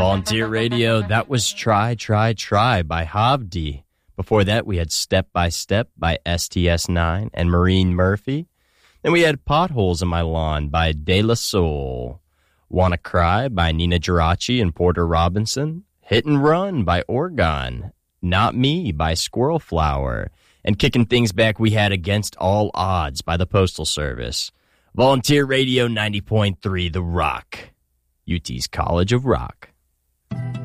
Volunteer Radio, that was Try, Try, Try by Havdi. Before that, we had Step by Step by STS9 and Maureen Murphy. Then we had Potholes in My Lawn by De La Soul. Wanna Cry by Nina Geraci and Porter Robinson. Hit and Run by Oregon. Not Me by Squirrel Flower. And kicking things back, we had Against All Odds by the Postal Service. Volunteer Radio 90.3 The Rock, UT's College of Rock.